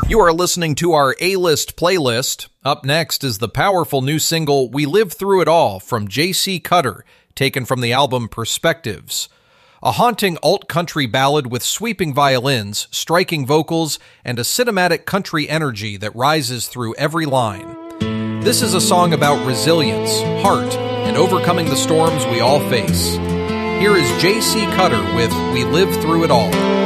You are listening to our A-List playlist. Up next is the powerful new single, We Live Through It All, from J.C. Cutter, taken from the album Perspectives. A haunting alt-country ballad with sweeping violins, striking vocals, and a cinematic country energy that rises through every line. This is a song about resilience, heart, and overcoming the storms we all face. Here is J.C. Cutter with We Live Through It All.